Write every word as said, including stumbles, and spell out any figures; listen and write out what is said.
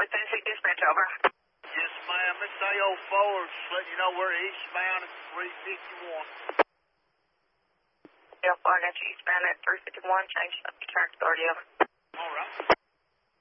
North Tennessee Dispatch, over. Yes, ma'am. It's A O four. Just letting you know we're eastbound at three fifty-one. A O four, I got you eastbound at three fifty-one. Change up to track authority, over.